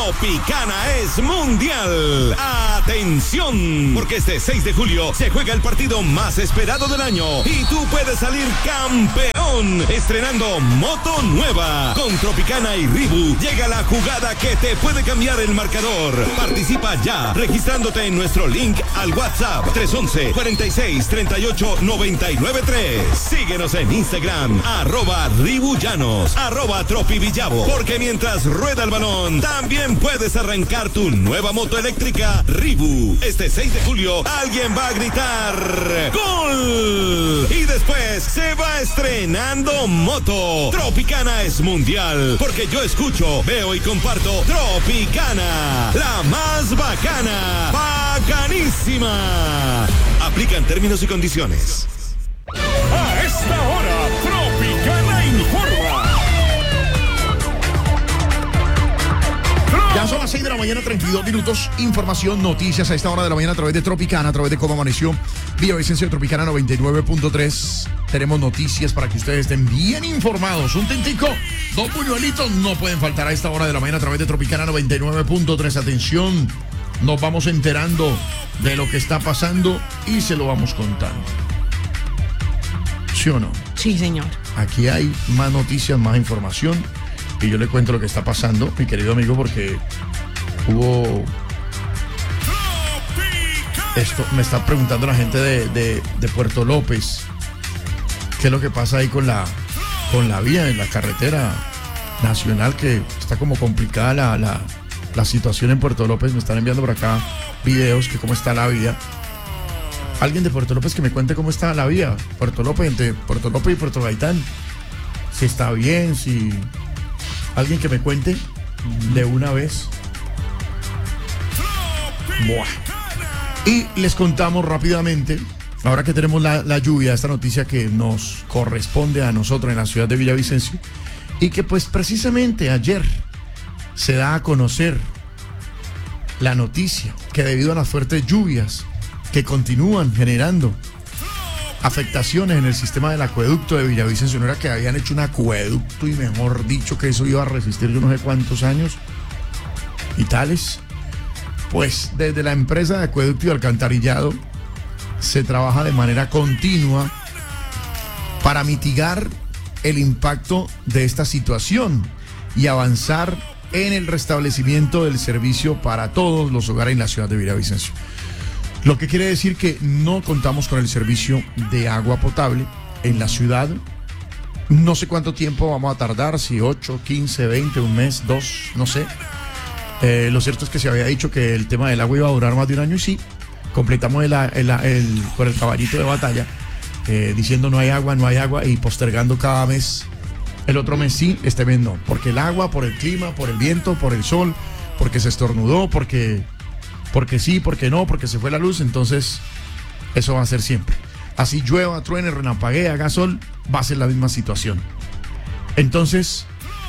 Tropicana es mundial. ¡Atención! Porque este 6 de julio se juega el partido más esperado del año y tú puedes salir campeón estrenando moto nueva. Con Tropicana y Ribu llega la jugada que te puede cambiar el marcador. Participa ya registrándote en nuestro link al WhatsApp 311-4638-993. Síguenos en Instagram @ribullanos, @tropivillavo, porque mientras rueda el balón también puedes arrancar tu nueva moto eléctrica Ribu. Este 6 de julio alguien va a gritar ¡Gol! Y después se va estrenando moto. Tropicana es mundial, porque yo escucho, veo y comparto Tropicana, la más bacana, bacanísima. Aplican términos y condiciones. A esta hora, Tropicana informa. Ya son las 6 de la mañana, 32 minutos. Información, noticias a esta hora de la mañana a través de Tropicana, a través de Cómo Amaneció. Villavicencio, Tropicana 99.3. Tenemos noticias para que ustedes estén bien informados. Un tintico, 2 buñuelitos no pueden faltar a esta hora de la mañana a través de Tropicana 99.3. Atención, nos vamos enterando de lo que está pasando y se lo vamos contando. ¿Sí o no? Sí, señor. Aquí hay más noticias, más información. Y yo le cuento lo que está pasando, mi querido amigo, porque hubo... Esto me está preguntando la gente de Puerto López. ¿Qué es lo que pasa ahí con la vía en la carretera nacional? Que está como complicada la situación en Puerto López. Me están enviando por acá videos que cómo está la vía. Alguien de Puerto López que me cuente cómo está la vía. Puerto López, entre Puerto López y Puerto Gaitán. Si está bien, si... Alguien que me cuente de una vez. Buah. Y les contamos rápidamente, ahora que tenemos la lluvia, esta noticia que nos corresponde a nosotros en la ciudad de Villavicencio, y que pues precisamente ayer se da a conocer la noticia que debido a las fuertes lluvias que continúan generando afectaciones en el sistema del acueducto de Villavicencio. No era que habían hecho un acueducto y mejor dicho que eso iba a resistir yo no sé cuántos años y tales. Pues desde la empresa de acueducto y alcantarillado se trabaja de manera continua para mitigar el impacto de esta situación y avanzar en el restablecimiento del servicio para todos los hogares en la ciudad de Villavicencio. Lo que quiere decir que no contamos con el servicio de agua potable en la ciudad. No sé cuánto tiempo vamos a tardar, si 8, 15, 20, un mes, 2, no sé. Lo cierto es que se había dicho que el tema del agua iba a durar más de un año y sí, completamos por el caballito de batalla, diciendo no hay agua y postergando cada mes. El otro mes sí, este mes no. Porque el agua, por el clima, por el viento, por el sol, porque se estornudó, porque sí, porque no, porque se fue la luz, entonces eso va a ser siempre. Así llueva, truene, relampaguee, haga sol, va a ser la misma situación. Entonces,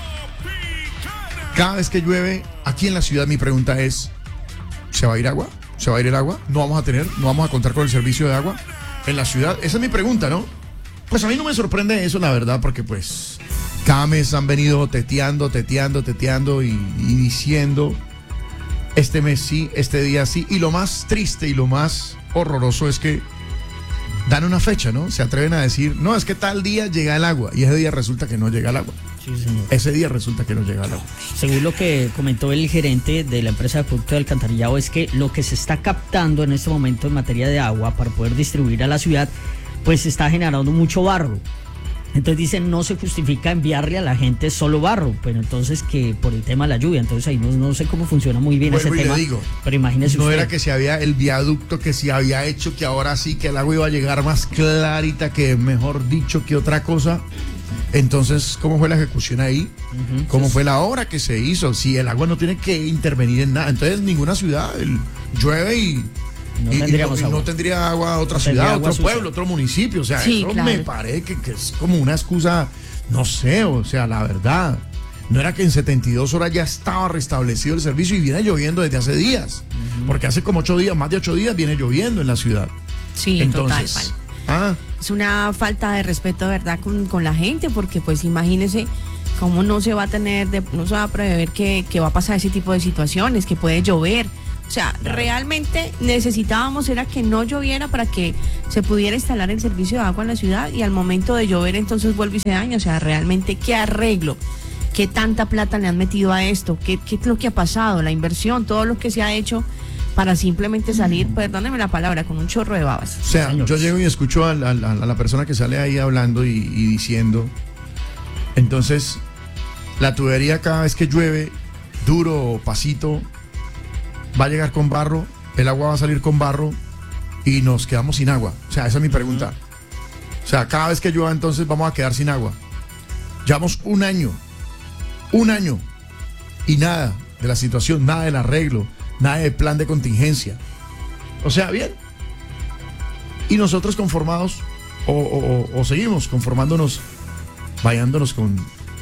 cada vez que llueve, aquí en la ciudad mi pregunta es, ¿se va a ir agua? ¿Se va a ir el agua? ¿No vamos a contar con el servicio de agua en la ciudad? Esa es mi pregunta, ¿no? Pues a mí no me sorprende eso, la verdad, porque pues cada mes han venido teteando y diciendo... Este mes sí, este día sí. Y lo más triste y lo más horroroso es que dan una fecha, ¿no? Se atreven a decir, no, es que tal día llega el agua. Y ese día resulta que no llega el agua. Sí, señor. Ese día resulta que no llega el agua. Según lo que comentó el gerente de la empresa de acueducto de alcantarillado, es que lo que se está captando en este momento en materia de agua para poder distribuir a la ciudad, pues se está generando mucho barro. Entonces dicen, no se justifica enviarle a la gente solo barro, pero entonces que por el tema de la lluvia, entonces ahí no sé cómo funciona muy bien ese tema. Digo, pero imagínese no usted. era que se había el viaducto que se había hecho, que ahora sí que el agua iba a llegar más clarita, que mejor dicho que otra cosa. Entonces, ¿cómo fue la ejecución ahí? ¿Cómo fue la obra que se hizo? Si el agua no tiene que intervenir en nada, entonces ninguna ciudad llueve y no tendría agua otra ciudad, otro pueblo, otro municipio. O sea, sí, eso claro. me parece que es como una excusa, no sé, o sea, la verdad. No era que en 72 horas ya estaba restablecido el servicio y viene lloviendo desde hace días. Porque hace como 8 días, más de 8 días viene lloviendo en la ciudad. Sí, entonces, total. Es una falta de respeto, ¿verdad?, con la gente, porque pues imagínese ¿Cómo no se va a no se va a prever que va a pasar ese tipo de situaciones, que puede llover? O sea, realmente necesitábamos era que no lloviera para que se pudiera instalar el servicio de agua en la ciudad, y al momento de llover entonces vuelve y se daña. O sea, realmente, ¿qué arreglo? ¿Qué tanta plata le han metido a esto? ¿Qué es lo que ha pasado? La inversión, todo lo que se ha hecho para simplemente salir, perdónenme la palabra, con un chorro de babas. O sea, yo llego y escucho a la persona que sale ahí hablando y diciendo, entonces, la tubería cada vez que llueve, duro o pasito, va a llegar con barro, el agua va a salir con barro y nos quedamos sin agua. O sea, esa es mi pregunta. O sea, cada vez que llueva entonces vamos a quedar sin agua. Llevamos un año y nada de la situación, nada del arreglo, nada de plan de contingencia. O sea, bien. Y nosotros conformados o seguimos conformándonos, vayándonos con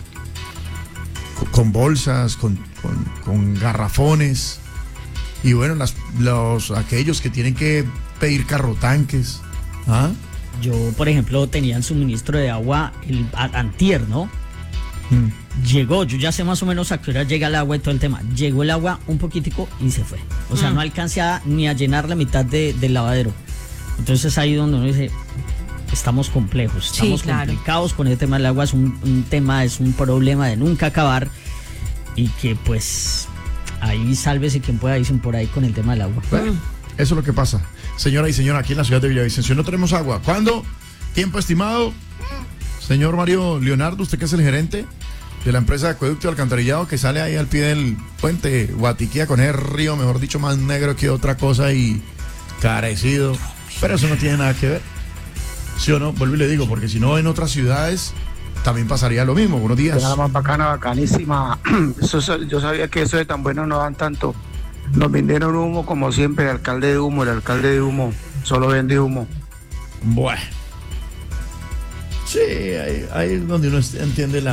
bolsas, con garrafones. Y bueno, aquellos que tienen que pedir carrotanques. ¿Ah? Yo, por ejemplo, tenía el suministro de agua antier, ¿no? Llegó, yo ya sé más o menos a qué hora llega el agua y todo el tema. Llegó el agua un poquitico y se fue. O sea, no alcancé ni a llenar la mitad del lavadero. Entonces ahí donde uno dice, estamos complejos, estamos complicados con el tema del agua. Es un tema, es un problema de nunca acabar. Y que pues ahí sálvese quien pueda, dicen por ahí, con el tema del agua. Bueno, eso es lo que pasa. Señora y señora, aquí en la ciudad de Villavicencio no tenemos agua. ¿Cuándo? ¿Tiempo estimado? Señor Mario Leonardo, usted que es el gerente de la empresa de acueducto y alcantarillado, que sale ahí al pie del puente Guatiquía con el río, mejor dicho, más negro que otra cosa y carecido. Pero eso no tiene nada que ver. ¿Sí o no? Vuelvo y le digo, porque si no, en otras ciudades también pasaría lo mismo. Buenos días. Nada más bacana, bacanísima. Yo sabía que eso de tan bueno no dan tanto. Nos vendieron humo como siempre, el alcalde de humo solo vende humo. Bueno. Sí, ahí es donde uno entiende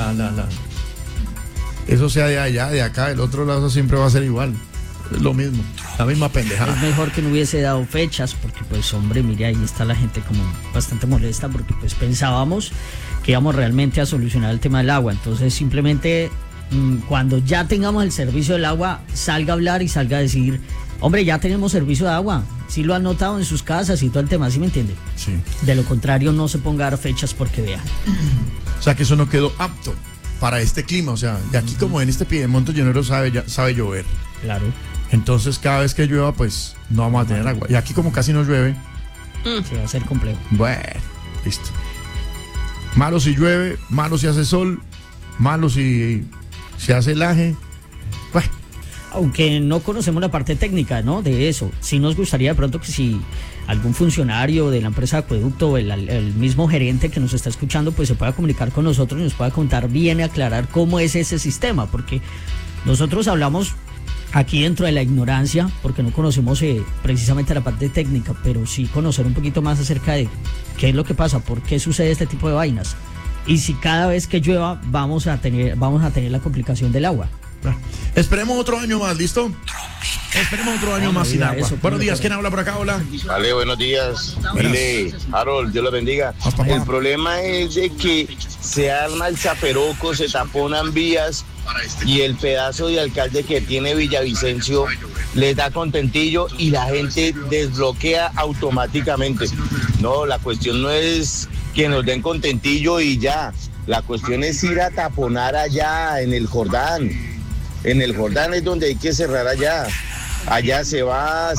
eso sea de allá, de acá, del otro lado siempre va a ser igual. Es lo mismo, la misma pendejada. Es mejor que no hubiese dado fechas, porque pues hombre, mire, ahí está la gente como bastante molesta, porque pues pensábamos que íbamos realmente a solucionar el tema del agua. Entonces simplemente cuando ya tengamos el servicio del agua, salga a hablar y salga a decir, hombre, ya tenemos servicio de agua. Sí lo han notado en sus casas y todo el tema, ¿sí me entiende? Sí. De lo contrario, no se ponga a dar fechas porque vean. O sea que eso no quedó apto para este clima. O sea, de aquí como en este Piedemonte llanero sabe llover. Claro. Entonces cada vez que llueva, pues no vamos a tener agua. Y aquí como casi no llueve. Sí, va a ser complejo. Bueno, listo. Malo si llueve, malo si hace sol, malo si se hace helaje. Bueno. Aunque no conocemos la parte técnica, ¿no? De eso. Sí nos gustaría de pronto que si algún funcionario de la empresa de acueducto o el mismo gerente que nos está escuchando, pues se pueda comunicar con nosotros y nos pueda contar bien y aclarar cómo es ese sistema, porque nosotros hablamos aquí dentro de la ignorancia, porque no conocemos precisamente la parte técnica, pero sí conocer un poquito más acerca de qué es lo que pasa, por qué sucede este tipo de vainas. Y si cada vez que llueva vamos a tener la complicación del agua. Esperemos otro año más, ¿listo? Esperemos otro año más sin agua. Buenos días, ¿quién habla por acá? Hola. Vale, buenos días. Dile, Harold, Dios lo bendiga. El problema es de que se arma el chaperoco, se taponan vías y el pedazo de alcalde que tiene Villavicencio les da contentillo y la gente desbloquea automáticamente. No, la cuestión no es que nos den contentillo y ya. La cuestión es ir a taponar allá en el Jordán. En el Jordán es donde hay que cerrar allá. Allá se va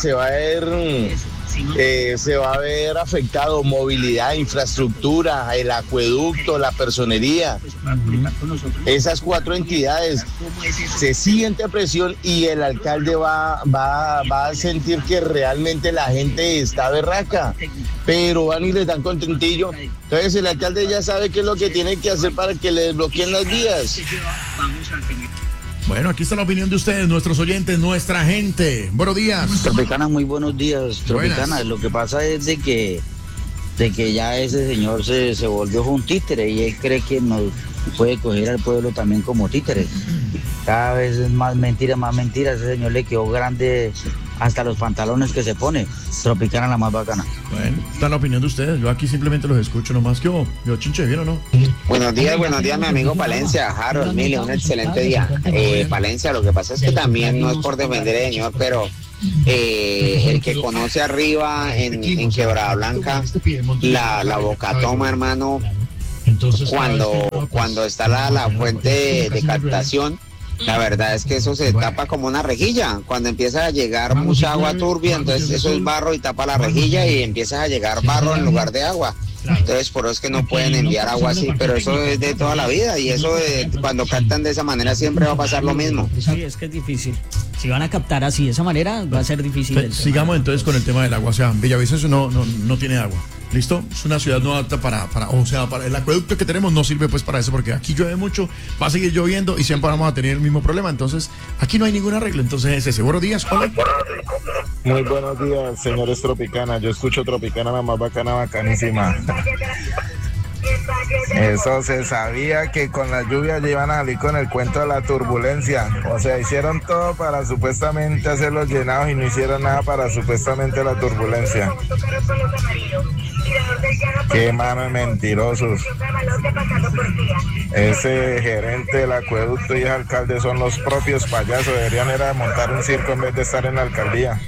a ver afectado movilidad, infraestructura, el acueducto, la personería. Esas 4 entidades se siente presión y el alcalde va a sentir que realmente la gente está berraca, pero van y les dan contentillo. Entonces el alcalde ya sabe qué es lo que tiene que hacer para que le desbloqueen las vías. Bueno, aquí está la opinión de ustedes, nuestros oyentes, nuestra gente. Buenos días. Tropicana, muy buenos días. Tropicana, Buenas. Lo que pasa es de que ya ese señor se volvió un títere y él cree que nos puede coger al pueblo también como títere. Cada vez es más mentira, ese señor le quedó grande hasta los pantalones que se pone. Tropicana la más bacana. Bueno, está la opinión de ustedes. Yo aquí simplemente los escucho nomás. Yo Chinche, ¿bien o no? Buenos días, mi amigo Palencia. Harold, Mile, un excelente día. Palencia, lo que pasa es que también no es por defender al señor, pero el que conoce arriba en Quebrada Blanca, la Boca Toma, hermano, cuando está la fuente de captación, la verdad es que eso se tapa como una rejilla. Cuando empieza a llegar mucha agua turbia, entonces eso es barro y tapa la rejilla y empieza a llegar barro en lugar de agua. Entonces por eso es que no pueden enviar agua así, pero eso es de toda la vida y eso cuando captan de esa manera siempre va a pasar lo mismo. Sí, es que es difícil. Si van a captar así de esa manera, va a ser difícil. Sigamos entonces con el tema del agua. O sea, Villavicencio no tiene agua. ¿Listo? Es una ciudad no apta para el acueducto que tenemos no sirve pues para eso, porque aquí llueve mucho, va a seguir lloviendo y siempre vamos a tener el mismo problema. Entonces, aquí no hay ningún arreglo. Entonces, ese seguro días. Hola. Muy buenos días, señores Tropicana. Yo escucho Tropicana, la más bacana, bacanísima. Eso se sabía que con la lluvia ya iban a salir con el cuento de la turbulencia. O sea, hicieron todo para supuestamente hacer los llenados y no hicieron nada para supuestamente la turbulencia. Qué mano mentirosos. Ese gerente del acueducto y el alcalde son los propios payasos. Deberían era montar un circo en vez de estar en la alcaldía.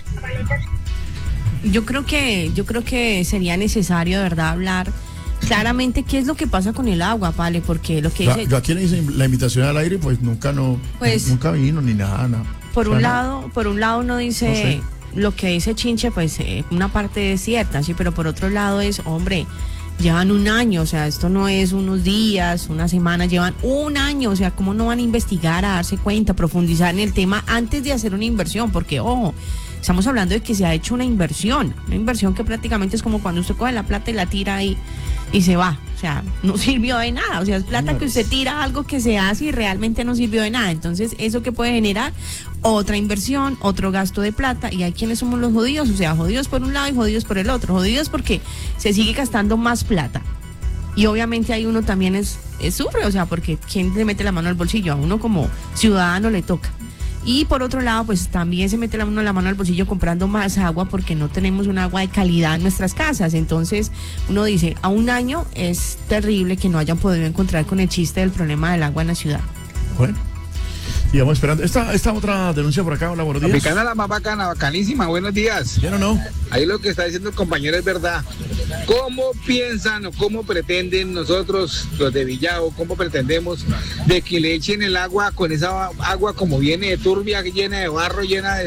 Yo creo que sería necesario, de verdad, hablar claramente qué es lo que pasa con el agua, ¿vale? Porque lo que dice... Yo aquí le hice la invitación al aire, pues nunca vino ni nada. Por un lado uno dice... No sé. Lo que dice Chinche, pues una parte es cierta, sí, pero por otro lado es, hombre, llevan un año, o sea, esto no es unos días, una semana, llevan un año, o sea, ¿cómo no van a investigar, a darse cuenta, profundizar en el tema antes de hacer una inversión? Porque, ojo, estamos hablando de que se ha hecho una inversión que prácticamente es como cuando usted coge la plata y la tira ahí y se va, o sea, no sirvió de nada, o sea, es plata que usted tira, algo que se hace y realmente no sirvió de nada. Entonces, eso que puede generar otra inversión, otro gasto de plata, y hay quienes somos los jodidos, o sea, jodidos por un lado y jodidos por el otro. Jodidos porque se sigue gastando más plata y obviamente ahí uno también sufre, o sea, porque ¿quién le mete la mano al bolsillo? A uno como ciudadano le toca. Y por otro lado, pues también se mete la mano al bolsillo comprando más agua porque no tenemos un agua de calidad en nuestras casas. Entonces uno dice, a un año es terrible que no hayan podido encontrar con el chiste del problema del agua en la ciudad. Bueno, y vamos esperando. Esta otra denuncia por acá. Hola, buenos días. Tropicana la más bacana, bacanísima, buenos días. ¿Bien o no? Ahí lo que está diciendo el compañero es verdad. ¿Cómo piensan o cómo pretenden nosotros, los de Villavo, cómo pretendemos de que le echen el agua con esa agua como viene de turbia, llena de barro,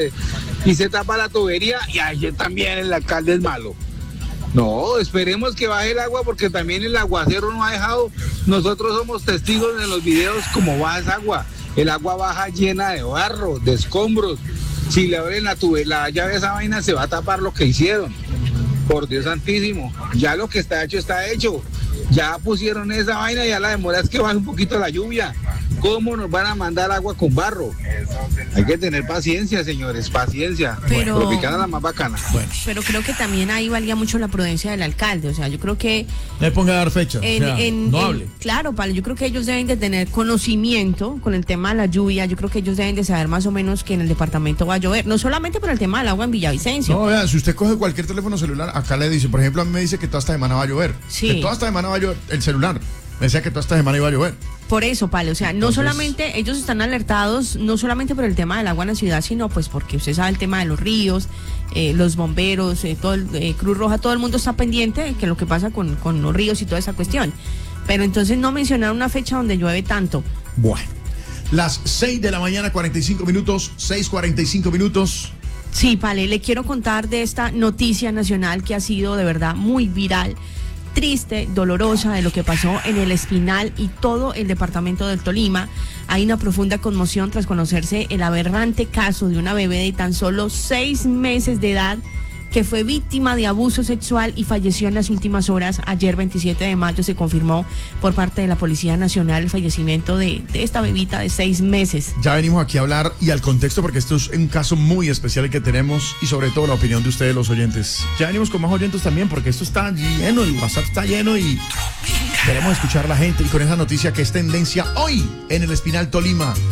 y se tapa la tubería y ahí también el alcalde es malo? No, esperemos que baje el agua porque también el aguacero no ha dejado. Nosotros somos testigos en los videos cómo baja esa agua. El agua baja llena de barro, de escombros. Si le abren la llave a esa vaina se va a tapar lo que hicieron. Por Dios santísimo, ya lo que está hecho está hecho. Ya pusieron esa vaina, ya la demora es que baje un poquito la lluvia. ¿Cómo nos van a mandar agua con barro? Hay que tener paciencia, señores, paciencia. Pero Tropicana la más bacana. Bueno. Pero creo que también ahí valía mucho la prudencia del alcalde. O sea, yo creo que... Le ponga a dar fecha. No hable. Claro, Pablo, yo creo que ellos deben de tener conocimiento con el tema de la lluvia. Yo creo que ellos deben de saber más o menos que en el departamento va a llover. No solamente por el tema del agua en Villavicencio. No, vean, si usted coge cualquier teléfono celular, acá le dice, por ejemplo, a mí me dice que toda esta semana va a llover. Sí. Que toda esta semana va a llover el celular. Me decía que toda esta semana iba a llover. Por eso, Pablo, o sea, no solamente ellos están alertados, no solamente por el tema del agua en la ciudad, sino pues porque usted sabe el tema de los ríos, los bomberos, todo el Cruz Roja, todo el mundo está pendiente de que lo que pasa con los ríos y toda esa cuestión. Pero entonces no mencionaron una fecha donde llueve tanto. Bueno, las 6 de la mañana, 45 minutos, 6:45 minutos. Sí, Pale, le quiero contar de esta noticia nacional que ha sido de verdad muy viral, triste, dolorosa, de lo que pasó en el Espinal y todo el departamento del Tolima. Hay una profunda conmoción tras conocerse el aberrante caso de una bebé de tan solo 6 meses de edad que fue víctima de abuso sexual y falleció en las últimas horas. Ayer, 27 de mayo, se confirmó por parte de la Policía Nacional el fallecimiento de esta bebita de 6 meses. Ya venimos aquí a hablar y al contexto porque esto es un caso muy especial que tenemos y sobre todo la opinión de ustedes, los oyentes. Ya venimos con más oyentes también porque esto está lleno, el WhatsApp está lleno y queremos escuchar a la gente y con esa noticia que es tendencia hoy en el Espinal Tolima.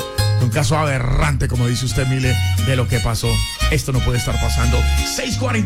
Un caso aberrante, como dice usted, Mile, de lo que pasó. Esto no puede estar pasando. 6:40.